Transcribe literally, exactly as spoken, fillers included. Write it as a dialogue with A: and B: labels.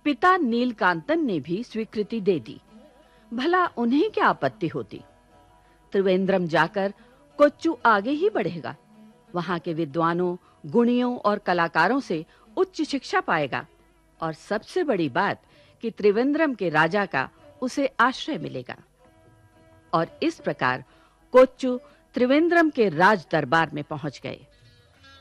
A: पिता नीलकांतन ने भी स्वीकृति दे दी। भला उन्हें क्या आपत्ति होती? त्रिवेंद्रम जाकर कोच्चू आगे ही बढ़ेगा, वहां के विद्वानों, गुणियों और कलाकारों से उच्च शिक्षा पाएगा, और सबसे बड़ी बात कि त्रिवेंद्रम के राजा का उसे आश्रय मिलेगा। और इस प्रकार कोच्चू त्रिवेंद्रम के राज दरबार में पहुंच गए।